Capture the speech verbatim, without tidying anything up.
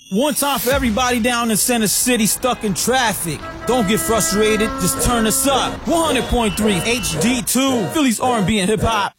One time for everybody down in Center City stuck in traffic. Don't get frustrated, just turn us up. one hundred point three H D two, Philly's R and B and hip hop.